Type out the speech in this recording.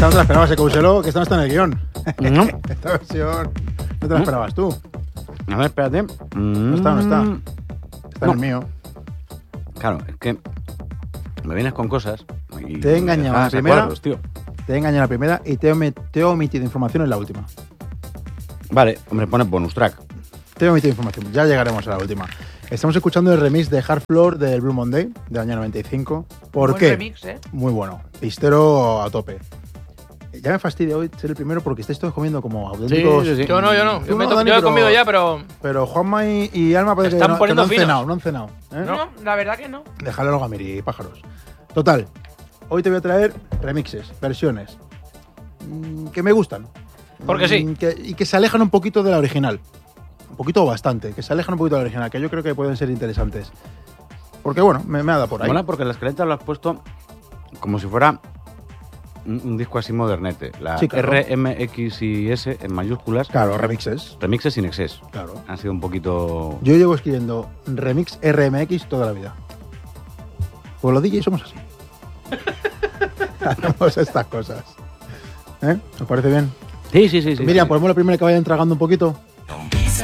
Esta no te la esperabas, Couselo, que esta no está en el guión. No. Esta versión no te la esperabas tú. A ver, espérate. No está. Está en el mío. Claro, es que me vienes con cosas y Te he engañado me la primera. cuadros, tío. Te he engañado la primera y te he omitido información en la última. Vale, hombre, pone bonus track. Te he omitido información. Ya llegaremos a la última. Estamos escuchando el remix de Hard Floor del Blue Monday del año 95. ¿Por Buen qué? remix, ¿eh? Muy bueno. Pistero a tope. Ya me fastidia hoy ser el primero porque estáis todos comiendo como auténticos. Sí. Yo no. Tú Yo, no, Dani, yo he pero- comido ya, pero... Pero Juanma y Alma parece Están que no han poniendo cenado. finos. No han cenado. ¿eh? No, la verdad que no. Déjale los gamiri, pájaros. Total. Hoy te voy a traer remixes, versiones. Que me gustan. Porque sí. Y que se alejan un poquito de la original. Un poquito o bastante. Que se alejan un poquito de la original. Que yo creo que pueden ser interesantes. Porque bueno, me ha dado por ahí. Mola porque la escaleta lo has puesto como si fuera un disco así modernete. La Sí, claro. R, M, X y S en mayúsculas. Claro, remixes. Remixes sin exceso. Claro. Han sido un poquito... Yo llevo escribiendo remix RMX toda la vida. Pues los DJs somos así. Hacemos estas cosas. ¿Eh? ¿Os parece bien? Sí. Miriam, ponemos la primera que vayan tragando un poquito.